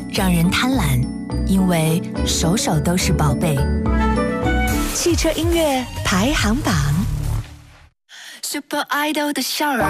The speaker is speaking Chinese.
让人贪婪，因为首首都是宝贝。汽车音乐排行榜 Super Idol 的笑容